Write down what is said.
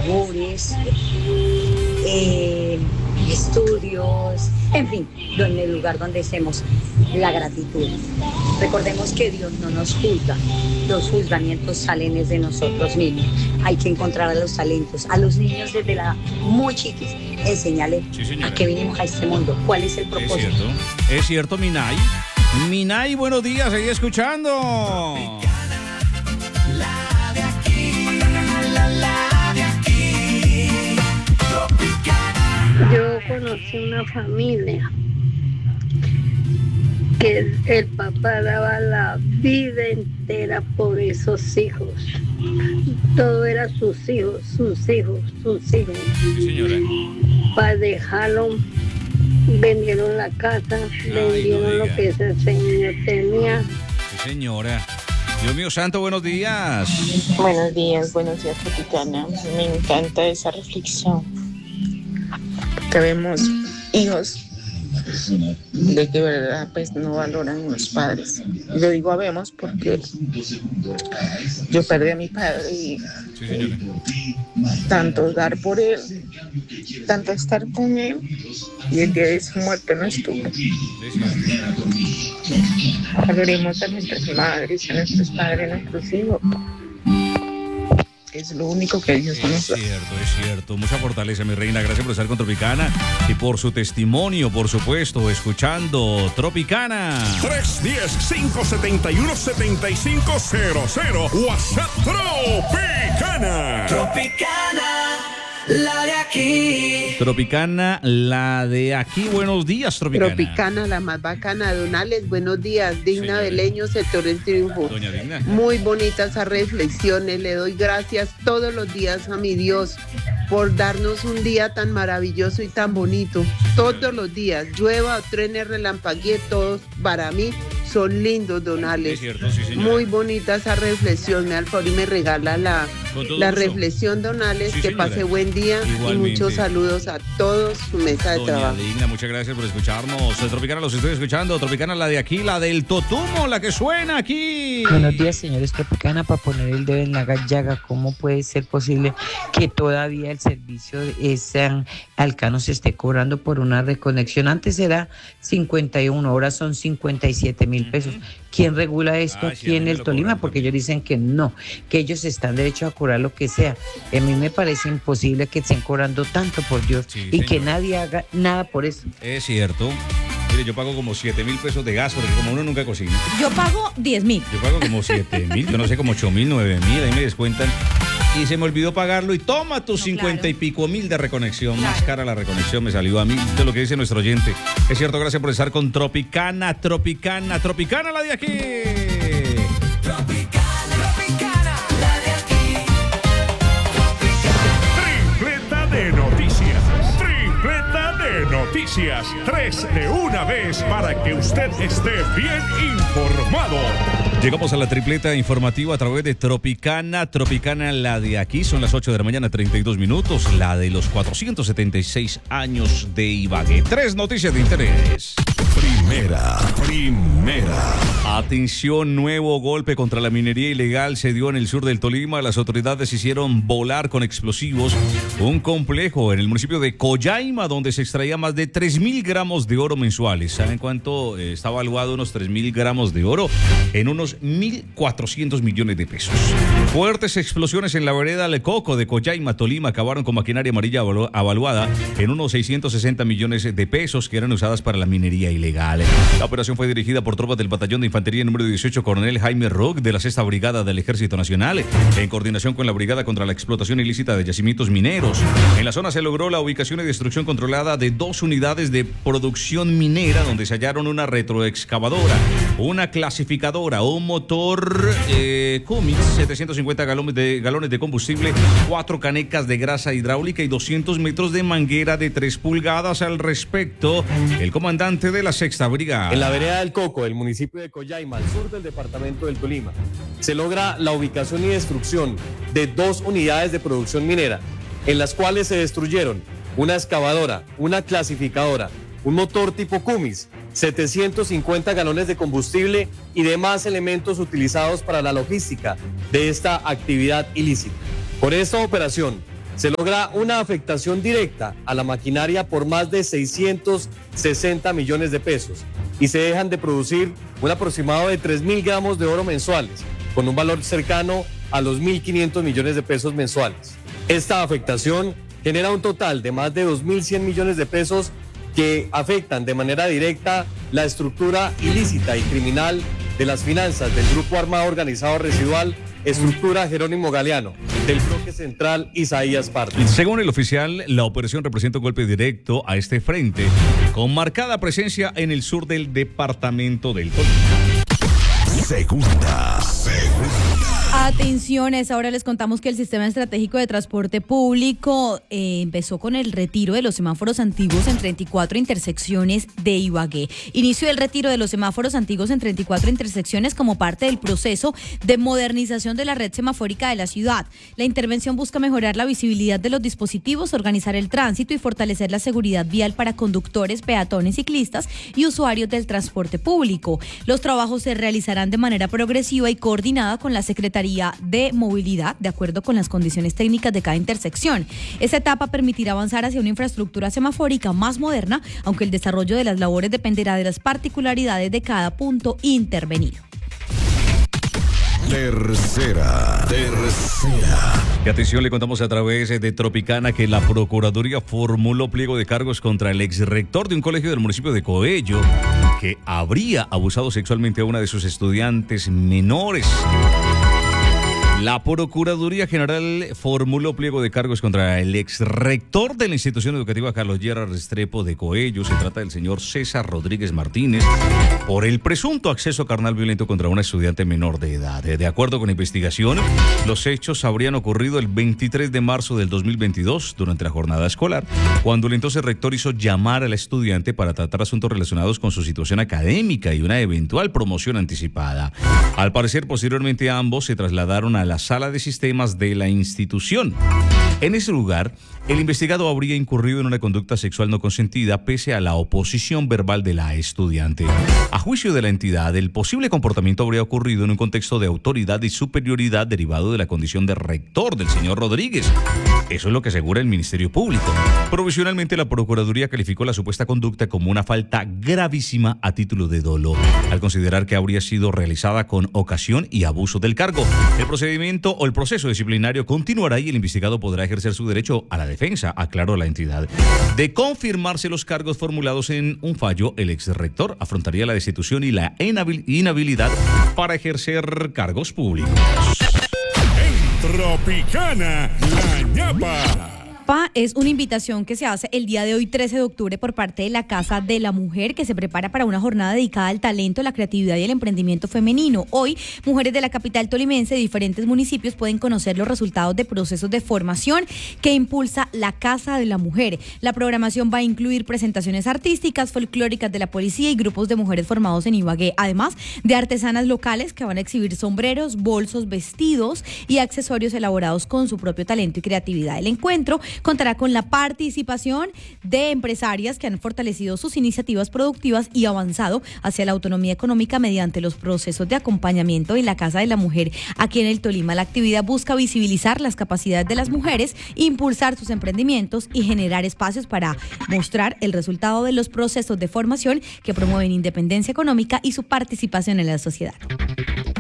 labores, estudios, en fin, en el lugar donde hacemos la gratitud. Recordemos que Dios no nos juzga, los juzgamientos salen desde nosotros mismos. Hay que encontrar a los talentos, a los niños desde la muy chiquis, enseñarles a qué vinimos a este mundo, cuál es el propósito. Es cierto, Minay. Minay, buenos días, seguí escuchando. Yo conocí una familia que el papá daba la vida entera por esos hijos. Todo era sus hijos. Sí, señora. Para dejarlo, vendieron la casa, vendieron lo que ese señor tenía. Sí, señora. Dios mío santo, buenos días. Buenos días, Tropicana. Me encanta esa reflexión. Que vemos hijos de que verdad pues no valoran los padres. Yo digo habemos porque yo perdí a mi padre y tanto dar por él, tanto estar con él, y el día de su muerte no estuvo. Valoremos a nuestras madres, a nuestros padres, a nuestros hijos. Es lo único que Dios nos da. Es cierto. Mucha fortaleza, mi reina. Gracias por estar con Tropicana y por su testimonio, por supuesto, escuchando Tropicana. 310-571-7500. WhatsApp Tropicana. Tropicana, la de aquí. Tropicana, la de aquí. Buenos días, Tropicana. Tropicana, la más bacana. Donales, buenos días. Digna Beleño, sector del Triunfo. Doña Digna. Muy bonitas esas reflexiones. Le doy gracias todos los días a mi Dios por darnos un día tan maravilloso y tan bonito. Todos los días, llueva o truene, relampaguee, todos para mí son lindos, Donales. Es cierto, sí, señora. Muy bonita esa reflexión. Me al favor y me regala la reflexión, Donales. Sí, que señora. pase buen día. Igualmente. Y muchos saludos a todos su mesa de Doña trabajo. Digna, muchas gracias por escucharnos. Tropicana, los estoy escuchando. Tropicana, la de aquí, la del Totumo, la que suena aquí. Buenos días, señores Tropicana. Para poner el dedo en la llaga, ¿cómo puede ser posible que todavía el servicio de San Alcano se esté cobrando por una reconexión? Antes era 51, ahora son 57.000 pesos. ¿Quién regula esto aquí en el Tolima? Porque ellos dicen que no, que ellos están derechos a cobrar lo que sea. A mí me parece imposible que estén cobrando tanto, por Dios, y que nadie haga nada por eso. Es cierto. Mire, yo pago como 7.000 pesos de gas, porque como uno nunca cocina. Yo pago 10.000. Yo pago como 7.000, yo no sé, como 8.000, 9.000, ahí me descuentan. Y se me olvidó pagarlo y toma tus 50 y pico mil de reconexión. Más cara la reconexión me salió a mí, de lo que dice nuestro oyente. Es cierto, gracias por estar con Tropicana, Tropicana, Tropicana, la de aquí. Tripleta de noticias. Tripleta de noticias. 3 de una vez para que usted esté bien informado. Llegamos a la tripleta informativa a través de Tropicana, Tropicana, la de aquí. Son las 8 de la mañana, 32 minutos. La de los 476 años de Ibagué. 3 noticias de interés. Primera. Atención, nuevo golpe contra la minería ilegal se dio en el sur del Tolima. Las autoridades hicieron volar con explosivos un complejo en el municipio de Collaima, donde se extraía más de 3.000 gramos de oro mensuales. ¿Saben cuánto está evaluado unos 3.000 gramos de oro? En unos 1.400 millones de pesos. Fuertes explosiones en la vereda Le Coco de Collaima, Tolima, acabaron con maquinaria amarilla avaluada en unos 660 millones de pesos que eran usadas para la minería ilegal. La operación fue dirigida por tropas del batallón de infantería número 18, coronel Jaime Rock, de la 6ª Brigada del Ejército Nacional, en coordinación con la Brigada contra la Explotación Ilícita de Yacimientos Mineros. En la zona se logró la ubicación y destrucción controlada de 2 unidades de producción minera, donde se hallaron una retroexcavadora, una clasificadora, un motor Cummins, 750 galones de combustible, 4 canecas de grasa hidráulica y 200 metros de manguera de 3 pulgadas. Al respecto, el comandante de la 6ª Brigada. En la vereda del Coco, del municipio de Collaima, al sur del departamento del Tolima, se logra la ubicación y destrucción de 2 unidades de producción minera, en las cuales se destruyeron una excavadora, una clasificadora, un motor tipo Cummins, 750 galones de combustible y demás elementos utilizados para la logística de esta actividad ilícita. Por esta operación, se logra una afectación directa a la maquinaria por más de 660 millones de pesos y se dejan de producir un aproximado de 3.000 gramos de oro mensuales, con un valor cercano a los 1.500 millones de pesos mensuales. Esta afectación genera un total de más de 2.100 millones de pesos que afectan de manera directa la estructura ilícita y criminal de las finanzas del Grupo Armado Organizado Residual, estructura Jerónimo Galeano, del bloque central Isaías Pardo. Según el oficial, la operación representa un golpe directo a este frente, con marcada presencia en el sur del departamento del Tolima. Segunda. Atenciones, ahora les contamos que el Sistema Estratégico de Transporte Público empezó con el retiro de los semáforos antiguos en 34 intersecciones de Ibagué. Inicio del retiro de los semáforos antiguos en 34 intersecciones como parte del proceso de modernización de la red semafórica de la ciudad. La intervención busca mejorar la visibilidad de los dispositivos, organizar el tránsito y fortalecer la seguridad vial para conductores, peatones, ciclistas y usuarios del transporte público. Los trabajos se realizarán de manera progresiva y coordinada con la Secretaría de Movilidad, de acuerdo con las condiciones técnicas de cada intersección. Esta etapa permitirá avanzar hacia una infraestructura semafórica más moderna, aunque el desarrollo de las labores dependerá de las particularidades de cada punto intervenido. Tercera. Y atención, le contamos a través de Tropicana que la Procuraduría formuló pliego de cargos contra el exrector de un colegio del municipio de Coello que habría abusado sexualmente a una de sus estudiantes menores. La Procuraduría General formuló pliego de cargos contra el exrector de la institución educativa Carlos Gerard Restrepo de Coello. Se trata del señor César Rodríguez Martínez por el presunto acceso carnal violento contra una estudiante menor de edad. De acuerdo con la investigación, los hechos habrían ocurrido el 23 de marzo del 2022 durante la jornada escolar, cuando el entonces rector hizo llamar a la estudiante para tratar asuntos relacionados con su situación académica y una eventual promoción anticipada. Al parecer, posteriormente ambos se trasladaron a la sala de sistemas de la institución. En ese lugar, el investigado habría incurrido en una conducta sexual no consentida pese a la oposición verbal de la estudiante. A juicio de la entidad, el posible comportamiento habría ocurrido en un contexto de autoridad y superioridad derivado de la condición de rector del señor Rodríguez. Eso es lo que asegura el Ministerio Público. Provisionalmente, la Procuraduría calificó la supuesta conducta como una falta gravísima a título de dolo, al considerar que habría sido realizada con ocasión y abuso del cargo. El procedimiento o el proceso disciplinario continuará y el investigado podrá ejercer su derecho a la defensa, aclaró la entidad. De confirmarse los cargos formulados en un fallo, el exrector afrontaría la destitución y la inhabilidad para ejercer cargos públicos. Tropicana, la ñapa. Es una invitación que se hace el día de hoy, 13 de octubre, por parte de la Casa de la Mujer, que se prepara para una jornada dedicada al talento, la creatividad y el emprendimiento femenino. Hoy, mujeres de la capital tolimense de diferentes municipios pueden conocer los resultados de procesos de formación que impulsa la Casa de la Mujer. La programación va a incluir presentaciones artísticas, folclóricas de la policía y grupos de mujeres formados en Ibagué, además de artesanas locales que van a exhibir sombreros, bolsos, vestidos y accesorios elaborados con su propio talento y creatividad. El encuentro contará con la participación de empresarias que han fortalecido sus iniciativas productivas y avanzado hacia la autonomía económica mediante los procesos de acompañamiento en la Casa de la Mujer aquí en el Tolima. La actividad busca visibilizar las capacidades de las mujeres, impulsar sus emprendimientos y generar espacios para mostrar el resultado de los procesos de formación que promueven independencia económica y su participación en la sociedad.